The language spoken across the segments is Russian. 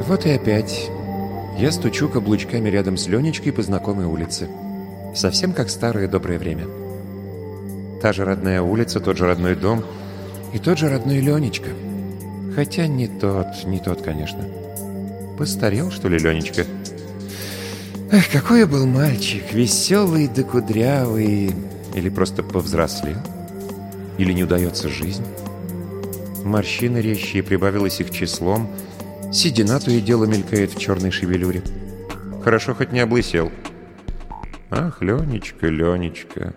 Вот и опять. Я стучу каблучками рядом с Ленечкой по знакомой улице. Совсем как в старое доброе время. Та же родная улица, тот же родной дом и тот же родной Ленечка. Хотя не тот, конечно. Постарел, что ли, Ленечка? Эх, какой я был мальчик, веселый да кудрявый. Или просто повзрослел? Или не удается жизнь? Морщины резчие, прибавилось их числом. Седина то и дело мелькает в черной шевелюре. Хорошо хоть не облысел. Ах, Ленечка, Ленечка.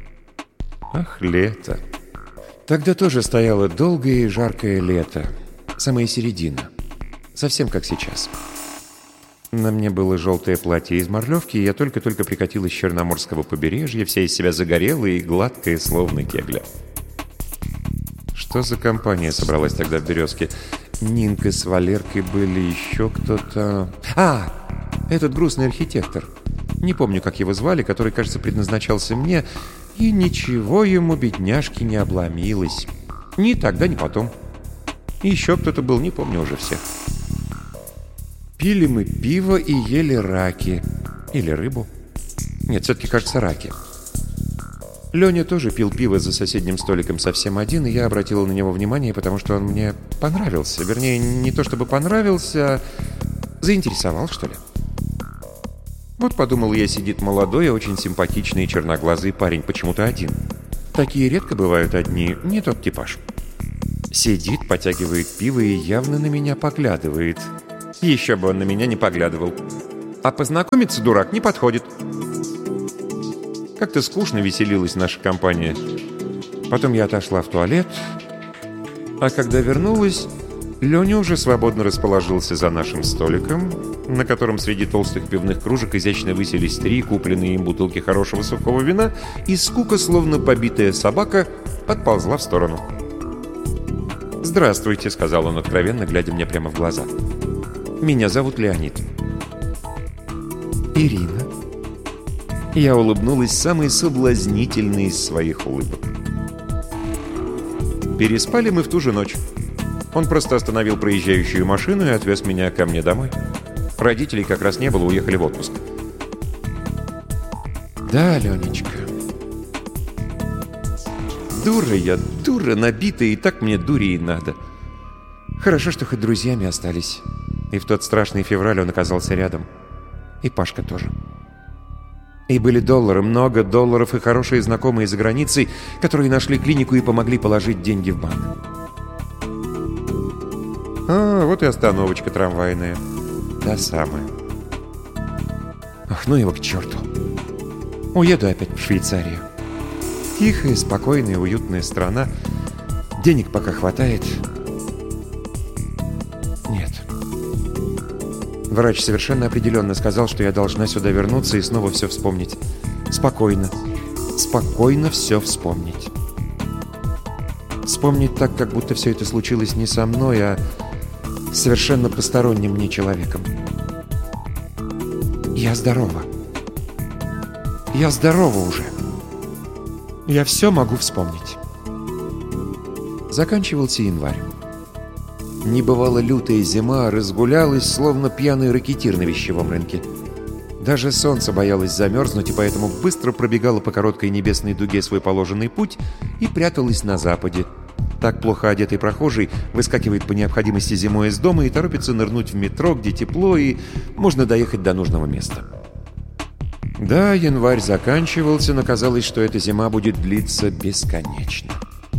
Ах, лето. Тогда тоже стояло долгое и жаркое лето. Самая середина. Совсем как сейчас. На мне было желтое платье из морлевки, и я только-только прикатилась с Черноморского побережья, вся из себя загорелая и гладкая, словно кегля. Что за компания собралась тогда в «Березке»? Нинка с Валеркой были, еще кто-то... Этот грустный архитектор. Не помню, как его звали, который, кажется, предназначался мне, и ничего ему, бедняжке, не обломилось. Ни тогда, ни потом. И еще кто-то был, не помню уже всех. Пили мы пиво и ели раки. Или рыбу. Нет, все-таки, кажется, раки. Леня тоже пил пиво за соседним столиком совсем один, и я обратила на него внимание, потому что он мне понравился. Вернее, не то чтобы понравился, а заинтересовал, что ли. Вот, подумал я, сидит молодой, очень симпатичный черноглазый парень, почему-то один. Такие редко бывают одни, не тот типаж. Сидит, потягивает пиво и явно на меня поглядывает. Еще бы он на меня не поглядывал. А познакомиться, дурак, не подходит. Как-то скучно веселилась наша компания. Потом я отошла в туалет, а когда вернулась, Леня уже свободно расположился за нашим столиком, на котором среди толстых пивных кружек изящно высились 3 купленные им бутылки хорошего сухого вина, и скука, словно побитая собака, подползла в сторону. «Здравствуйте», — сказал он откровенно, глядя мне прямо в глаза. «Меня зовут Леонид». «Ирина». Я улыбнулась самой соблазнительной из своих улыбок. Переспали мы в ту же ночь. Он просто остановил проезжающую машину и отвез меня ко мне домой. Родителей как раз не было, уехали в отпуск. Да, Ленечка. Дура я, дура набитая, и так мне дури и надо. Хорошо, что хоть друзьями остались. И в тот страшный февраль он оказался рядом. И Пашка тоже. И были доллары, много долларов и хорошие знакомые за границей, которые нашли клинику и помогли положить деньги в банк. Вот и остановочка трамвайная. Та самая. Ах, ну его к черту. Уеду опять в Швейцарию. Тихая, спокойная, уютная страна. Денег пока хватает. Нет. Врач совершенно определенно сказал, что я должна сюда вернуться и снова все вспомнить. Спокойно. Спокойно все вспомнить. Вспомнить так, как будто все это случилось не со мной, а совершенно посторонним мне человеком. Я здорова. Я здорова уже. Я все могу вспомнить. Заканчивался январь. Небывало лютая зима разгулялась, словно пьяный ракетир на вещевом рынке. Даже солнце боялось замерзнуть, и поэтому быстро пробегало по короткой небесной дуге свой положенный путь и пряталось на западе. Так плохо одетый прохожий выскакивает по необходимости зимой из дома и торопится нырнуть в метро, где тепло, и можно доехать до нужного места. Да, январь заканчивался, но казалось, что эта зима будет длиться бесконечно.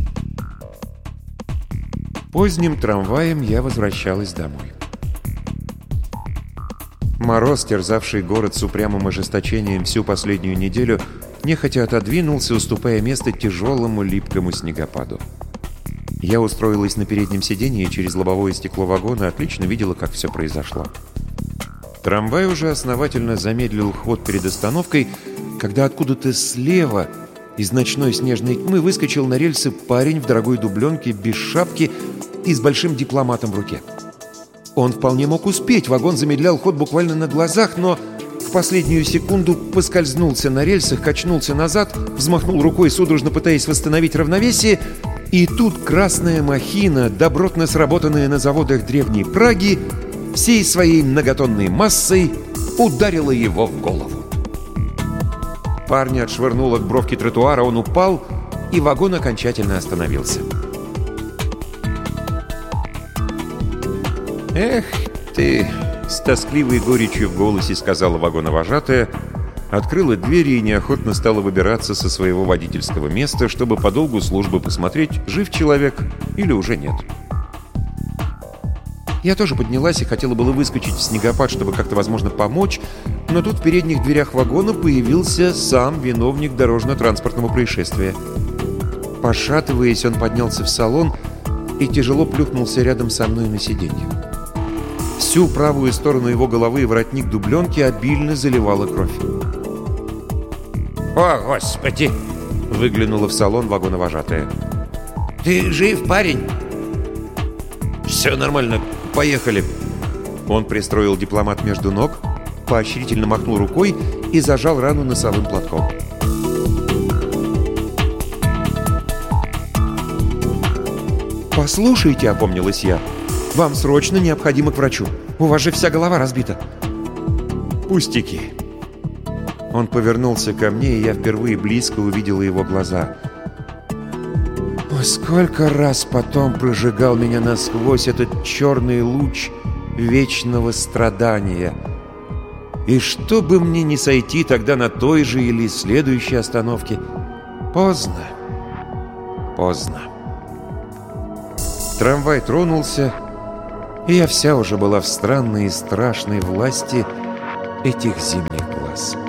Поздним трамваем я возвращалась домой. Мороз, терзавший город с упрямым ожесточением всю последнюю неделю, нехотя отодвинулся, уступая место тяжелому липкому снегопаду. Я устроилась на переднем сиденье и через лобовое стекло вагона отлично видела, как все произошло. Трамвай уже основательно замедлил ход перед остановкой, когда откуда-то слева из ночной снежной тьмы выскочил на рельсы парень в дорогой дубленке, без шапки и с большим дипломатом в руке. Он вполне мог успеть, вагон замедлял ход буквально на глазах, но в последнюю секунду поскользнулся на рельсах, качнулся назад, взмахнул рукой, судорожно пытаясь восстановить равновесие, и тут красная махина, добротно сработанная на заводах Древней Праги, всей своей многотонной массой ударила его в голову. Парня отшвырнуло к бровке тротуара, он упал, и вагон окончательно остановился. «Эх ты!» — с тоскливой горечью в голосе сказала вагоновожатая, открыла двери и неохотно стала выбираться со своего водительского места, чтобы по долгу службы посмотреть, жив человек или уже нет. Я тоже поднялась и хотела было выскочить в снегопад, чтобы как-то, возможно, помочь, но тут в передних дверях вагона появился сам виновник дорожно-транспортного происшествия. Пошатываясь, он поднялся в салон и тяжело плюхнулся рядом со мной на сиденье. Всю правую сторону его головы и воротник дубленки обильно заливала кровь. «О, Господи!» — выглянула в салон вагоновожатая. «Ты жив, парень?» «Все нормально, поехали!» Он пристроил дипломат между ног, поощрительно махнул рукой и зажал рану носовым платком. «Послушайте», — опомнилась я, — «вам срочно необходимо к врачу. У вас же вся голова разбита». «Пустяки». Он повернулся ко мне, и я впервые близко увидела его глаза. О, сколько раз потом прожигал меня насквозь этот черный луч вечного страдания. И что бы мне не сойти тогда на той же или следующей остановке, поздно, поздно. Трамвай тронулся, и я вся уже была в странной и страшной власти этих зимних глаз.